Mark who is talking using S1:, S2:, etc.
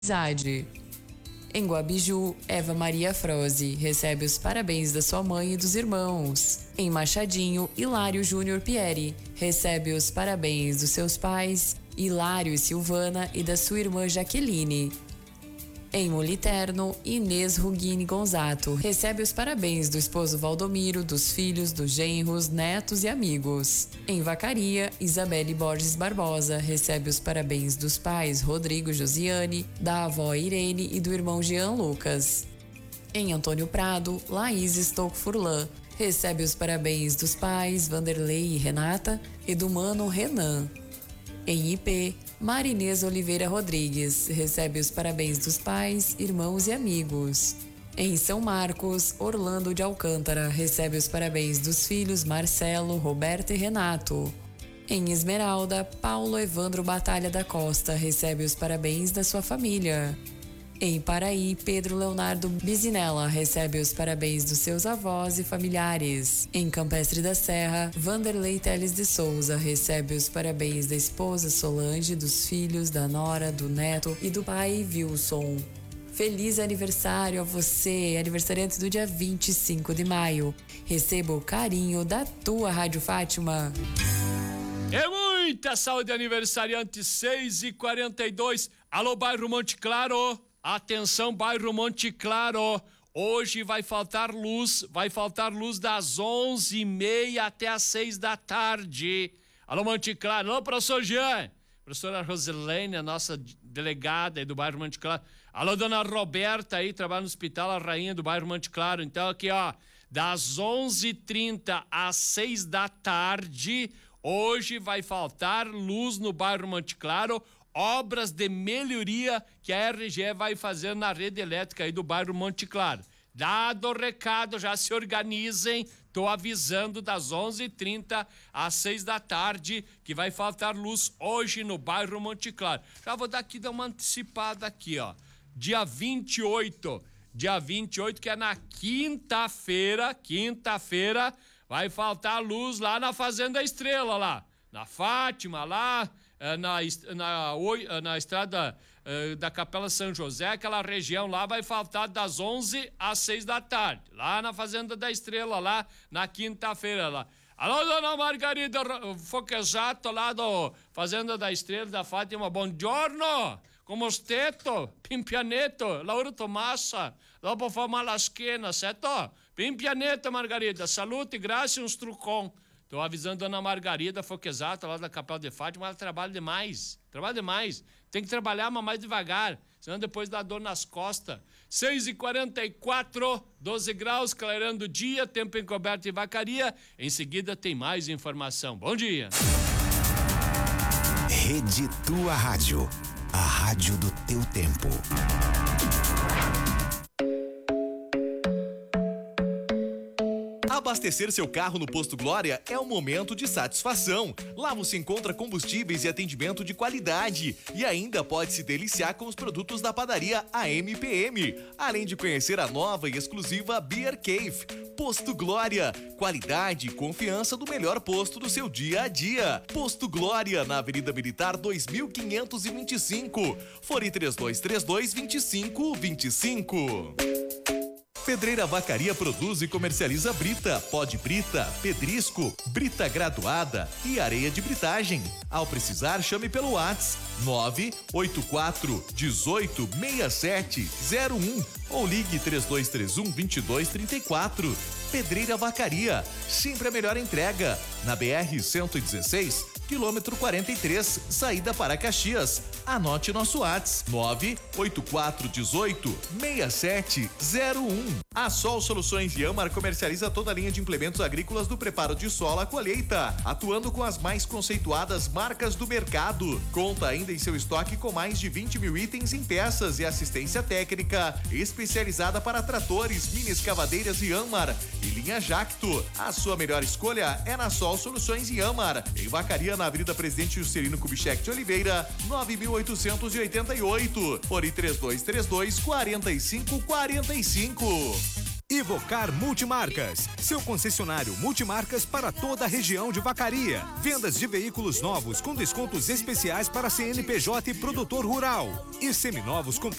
S1: amizade. Em Guabiju, Eva Maria Froze recebe os parabéns da sua mãe e dos irmãos. Em Machadinho, Hilário Júnior Pieri recebe os parabéns dos seus pais, Hilário e Silvana, e da sua irmã Jaqueline. Em Moliterno, Inês Rugini Gonzato recebe os parabéns do esposo Valdomiro, dos filhos, dos genros, netos e amigos. Em Vacaria, Isabelle Borges Barbosa recebe os parabéns dos pais Rodrigo Josiane, da avó Irene e do irmão Jean Lucas. Em Antônio Prado, Laís Stouco Furlan recebe os parabéns dos pais Vanderlei e Renata e do mano Renan. Em IP, Marinês Oliveira Rodrigues recebe os parabéns dos pais, irmãos e amigos. Em São Marcos, Orlando de Alcântara recebe os parabéns dos filhos Marcelo, Roberto e Renato. Em Esmeralda, Paulo Evandro Batalha da Costa recebe os parabéns da sua família. Em Paraí, Pedro Leonardo Bizinella recebe os parabéns dos seus avós e familiares. Em Campestre da Serra, Vanderlei Teles de Souza recebe os parabéns da esposa Solange, dos filhos, da nora, do neto e do pai Wilson. Feliz aniversário a você, aniversariante do dia 25 de maio. Receba o carinho da tua Rádio Fátima.
S2: É muita saúde, aniversariante, 6h42. Alô, bairro Monte Claro. Atenção, bairro Monte Claro, hoje vai faltar luz das 11h30 até as 6 da tarde. Alô, Monte Claro, alô, professor Jean, professora Rosilene, a nossa delegada aí do bairro Monte Claro. Alô, dona Roberta aí, trabalha no hospital, a rainha do bairro Monte Claro. Então aqui, ó, das 11h30 às 6 da tarde, hoje vai faltar luz no bairro Monte Claro. Obras de melhoria que a RGE vai fazer na rede elétrica aí do bairro Monte Claro. Dado o recado, já se organizem. Tô avisando das 11h30 às 6 da tarde que vai faltar luz hoje no bairro Monte Claro. Já vou dar uma antecipada aqui, ó. Dia 28, que é na quinta-feira, vai faltar luz lá na Fazenda Estrela, lá. Na Fátima, lá... Na estrada da Capela São José, aquela região lá vai faltar das 11 às 6 da tarde, lá na Fazenda da Estrela, lá na quinta-feira lá. Alô, dona Margarida Foquesato, lá do Fazenda da Estrela da Fátima, buongiorno, como steto, pimpianeto, Lauro Tomassa, dopo fama la schiena, certo? Pimpianeto, Margarida, salute, grazie, un strucon. Tô avisando a dona Margarida Foquesato, lá da Capela de Fátima, ela trabalha demais. Tem que trabalhar, mas mais devagar, senão depois dá dor nas costas. 6h44, 12 graus, clareando o dia, tempo encoberto em Vacaria. Em seguida tem mais informação. Bom dia.
S3: Rede Tua Rádio, a rádio do teu tempo.
S4: Abastecer seu carro no Posto Glória é um momento de satisfação. Lá você encontra combustíveis e atendimento de qualidade. E ainda pode se deliciar com os produtos da padaria AMPM. Além de conhecer a nova e exclusiva Beer Cave. Posto Glória. Qualidade e confiança do melhor posto do seu dia a dia. Posto Glória, na Avenida Militar 2525. Fone 3232-2525. Pedreira Vacaria produz e comercializa brita, pó de brita, pedrisco, brita graduada e areia de britagem. Ao precisar, chame pelo WhatsApp 984 18 6701 ou ligue 3231-2234. Pedreira Vacaria, sempre a melhor entrega. Na BR-116, quilômetro 43, saída para Caxias. Anote nosso WhatsApp 98418-6701. A Sol Soluções Iamar comercializa toda a linha de implementos agrícolas do preparo de solo à colheita, atuando com as mais conceituadas marcas do mercado. Conta ainda em seu estoque com mais de 20 mil itens em peças e assistência técnica especializada para tratores, mini escavadeiras Iamar e linha Jacto. A sua melhor escolha é na Sol Soluções Iamar, em Vacaria, na Avenida Presidente Juscelino Kubitschek de Oliveira, 9.888, fone 3232-4545.
S5: Ivocar Multimarcas, seu concessionário multimarcas para toda a região de Vacaria. Vendas de veículos novos com descontos especiais para CNPJ e produtor rural. E seminovos com